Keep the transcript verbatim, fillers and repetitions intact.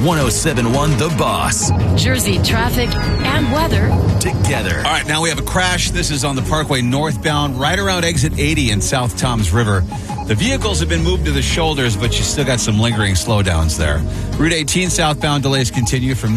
one oh seven point one The Boss. Jersey traffic and weather together. All right, now we have a crash. This is on the Parkway northbound, right around exit eighty in South Toms River. The vehicles have been moved to the shoulders, but you still got some lingering slowdowns there. Route eighteen southbound delays continue from